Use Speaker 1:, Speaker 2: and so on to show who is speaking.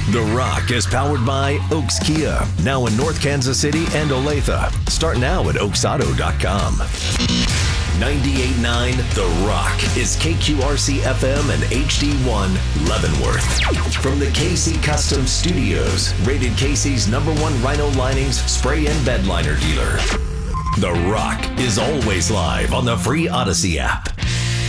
Speaker 1: The Rock is powered by Oaks Kia, now in North Kansas City and Olathe. Start now at oaksauto.com. 98.9 The Rock is KQRC FM and HD1 Leavenworth. From the KC Custom Studios, rated KC's #1 Rhino Linings spray and bed liner dealer. The Rock is always live on the free Odyssey app.